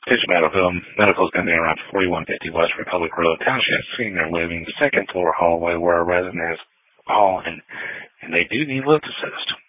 Attention medical is going to be around 4150 West Republic Road, Township Senior Living, second floor hallway where a resident has a call and they do need lift assist.